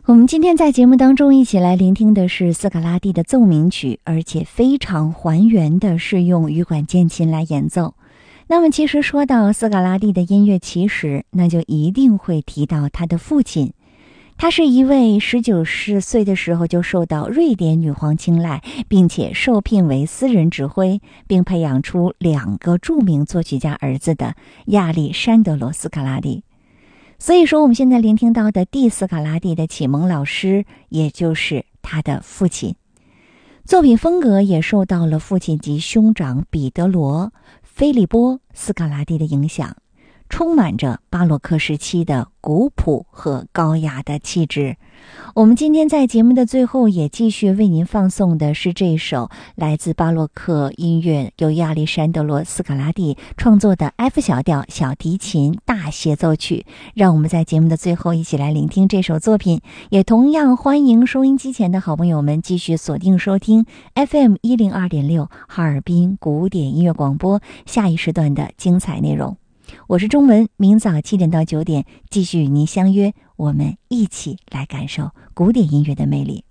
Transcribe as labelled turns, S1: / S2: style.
S1: 我们今天在节目当中一起来聆听的是斯卡拉蒂的奏鸣曲，而且非常还原的是用羽管键琴来演奏。那么其实说到斯卡拉蒂的音乐起始，那就一定会提到他的父亲。他是一位19岁的时候就受到瑞典女皇青睐，并且受聘为私人指挥，并培养出2个著名作曲家儿子的亚历山德罗·斯卡拉蒂。所以说我们现在聆听到的蒂斯卡拉蒂的启蒙老师，也就是他的父亲。作品风格也受到了父亲及兄长彼得罗·菲利波·斯卡拉蒂的影响，充满着巴洛克时期的古朴和高雅的气质。我们今天在节目的最后也继续为您放送的是这首来自巴洛克音乐由亚历山德罗·斯卡拉蒂创作的 F 小调小提琴大协奏曲。让我们在节目的最后一起来聆听这首作品，也同样欢迎收音机前的好朋友们继续锁定收听 FM 102.6哈尔滨古典音乐广播下一时段的精彩内容。我是钟文，明早7点到9点继续与您相约，我们一起来感受古典音乐的魅力。